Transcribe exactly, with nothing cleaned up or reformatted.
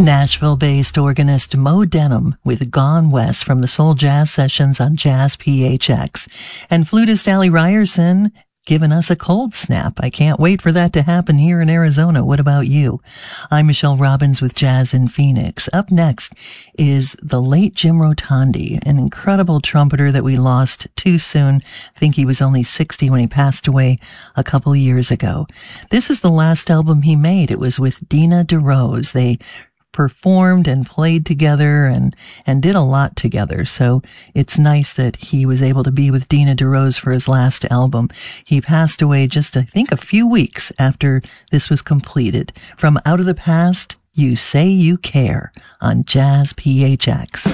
Nashville-based organist Mo Denham with Gone West from the Soul Jazz Sessions on Jazz P H X. And flutist Allie Ryerson giving us a cold snap. I can't wait for that to happen here in Arizona. What about you? I'm Michelle Robbins with Jazz in Phoenix. Up next is the late Jim Rotondi, an incredible trumpeter that we lost too soon. I think he was only sixty when he passed away a couple years ago. This is the last album he made. It was with Dina DeRose. They performed and played together and, and did a lot together. So it's nice that he was able to be with Dina DeRose for his last album. He passed away just, I think, a few weeks after this was completed. From Out of the Past, You Say You Care on Jazz P H X.